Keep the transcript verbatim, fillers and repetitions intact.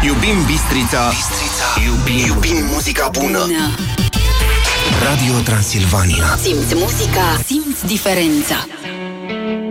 Iubim Bistrița, Bistrița. Iubim, iubim muzica bună. bună. Radio Transilvania. Simți muzica, simți diferența.